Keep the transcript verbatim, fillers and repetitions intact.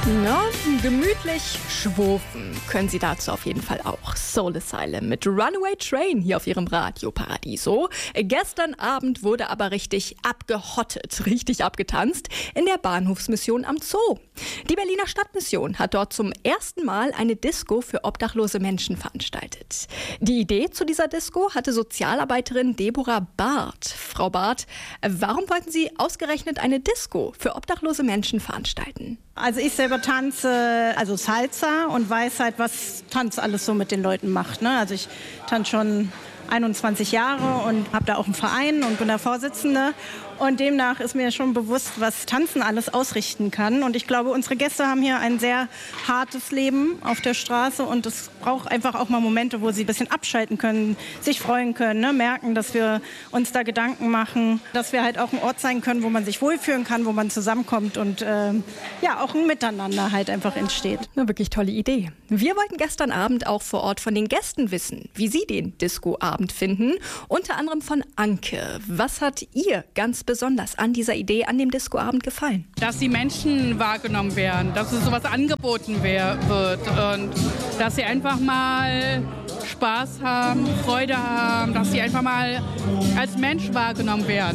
Ja, gemütlich schwurfen können Sie dazu auf jeden Fall auch. Soul Asylum mit Runaway Train hier auf Ihrem Radio Paradiso. Gestern Abend wurde aber richtig abgehottet, richtig abgetanzt in der Bahnhofsmission am Zoo. Die Berliner Stadtmission hat dort zum ersten Mal eine Disco für obdachlose Menschen veranstaltet. Die Idee zu dieser Disco hatte Sozialarbeiterin Deborah Barth. Frau Barth, warum wollten Sie ausgerechnet eine Disco für obdachlose Menschen veranstalten? Also ich selber tanze, also Salsa, und weiß halt, was Tanz alles so mit den Leuten macht. Ne? Also ich tanze schon einundzwanzig Jahre und habe da auch einen Verein und bin da Vorsitzende. Und demnach ist mir schon bewusst, was Tanzen alles ausrichten kann. Und ich glaube, unsere Gäste haben hier ein sehr hartes Leben auf der Straße. Und es braucht einfach auch mal Momente, wo sie ein bisschen abschalten können, sich freuen können, ne? Merken, dass wir uns da Gedanken machen, dass wir halt auch ein Ort sein können, wo man sich wohlfühlen kann, wo man zusammenkommt und äh, ja, auch ein Miteinander halt einfach entsteht. Eine wirklich tolle Idee. Wir wollten gestern Abend auch vor Ort von den Gästen wissen, wie sie den Disco-Abend finden. Unter anderem von Anke. Was hat ihr ganz besonders an dieser Idee, an dem Disco-Abend gefallen? Dass die Menschen wahrgenommen werden, dass es sowas angeboten wer- wird und dass sie einfach mal Spaß haben, Freude haben, dass sie einfach mal als Mensch wahrgenommen werden.